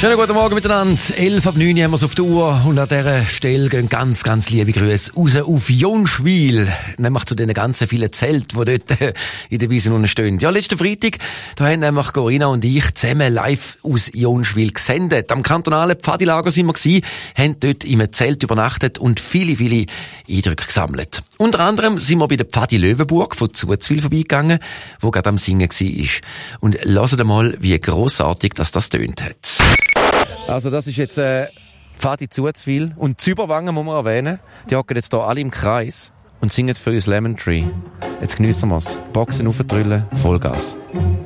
Schönen guten Morgen miteinander. 11 ab 9 haben wir es auf der Uhr und an dieser Stelle gehen ganz, ganz liebe Grüße raus auf Jonschwil. Nämlich zu den ganzen vielen Zelten, die dort in der Wiese unten stehen. Ja, letzten Freitag, da haben nämlich Corinna und ich zusammen live aus Jonschwil gesendet. Am kantonalen Pfadilager sind wir gewesen, haben dort in einem Zelt übernachtet und viele, viele Eindrücke gesammelt. Unter anderem sind wir bei der Pfadi Löwenburg von Zuzwil vorbeigegangen, wo gerade am Singen war. Und hört mal, wie grossartig das tönt hat. Also das ist jetzt Pfadi Zuzwil und Züberwangen muss man erwähnen. Die hocken jetzt hier alle im Kreis und singen für uns Lemon Tree. Jetzt geniessen wir es. Boxen aufdrüllen, Vollgas.